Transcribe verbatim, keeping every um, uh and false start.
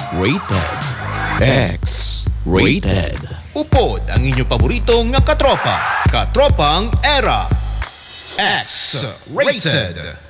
X-rated. X-rated. Upod ang inyong paborito nga katropa. Katropang Era. X-rated.